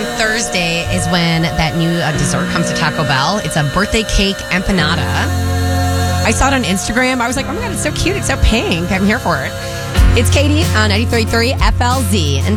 on Thursday is when that new dessert comes to Taco Bell. It's a birthday cake empanada. I saw it on Instagram. I was like, oh my God, it's so cute. It's so pink. I'm here for it. It's Katie on 93.3 FLZ. And